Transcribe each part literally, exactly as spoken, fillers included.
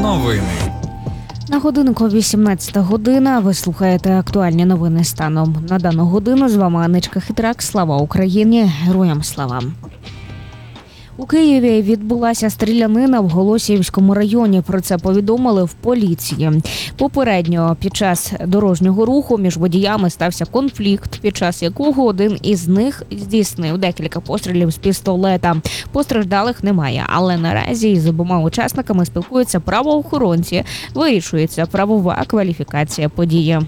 новини. На годинку вісімнадцята година. Ви слухаєте актуальні новини станом на дану годину. З вами Анечка Хитрак. Слава Україні! Героям слава! У Києві відбулася стрілянина в Голосіївському районі. Про це повідомили в поліції. Попередньо під час дорожнього руху між водіями стався конфлікт, під час якого один із них здійснив декілька пострілів з пістолета. Постраждалих немає, але наразі із обома учасниками спілкуються правоохоронці. Вирішується правова кваліфікація події.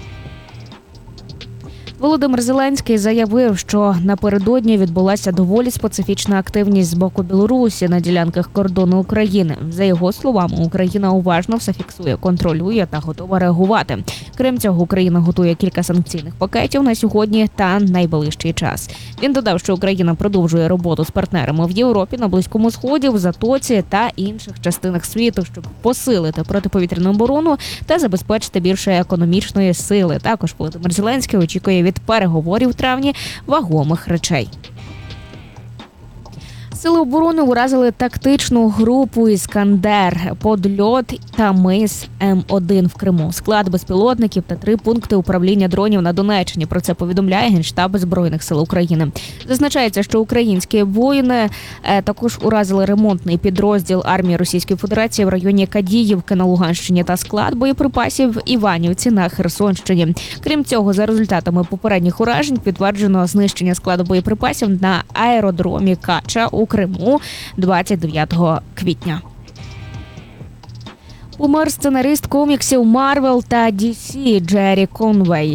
Володимир Зеленський заявив, що напередодні відбулася доволі специфічна активність з боку Білорусі на ділянках кордону України. За його словами, Україна уважно все фіксує, контролює та готова реагувати. Крім цього, Україна готує кілька санкційних пакетів на сьогодні та найближчий час. Він додав, що Україна продовжує роботу з партнерами в Європі, на Близькому Сході, в Затоці та інших частинах світу, щоб посилити протиповітряну оборону та забезпечити більше економічної сили. Також Володимир Зеленський очікує від переговорів в травні вагомих речей. Сили оборони уразили тактичну групу «Іскандер», «Подльот» та мис М один в Криму, склад безпілотників та три пункти управління дронів на Донеччині. Про це повідомляє Генштаб Збройних сил України. Зазначається, що українські воїни також уразили ремонтний підрозділ армії Російської Федерації в районі Кадіївки на Луганщині та склад боєприпасів в Іванівці на Херсонщині. Крім цього, за результатами попередніх уражень підтверджено знищення складу боєприпасів на аеродромі Кача у Криму двадцять дев'ятого квітня. Помер сценарист коміксів Марвел та Ді Сі Джері Конвей.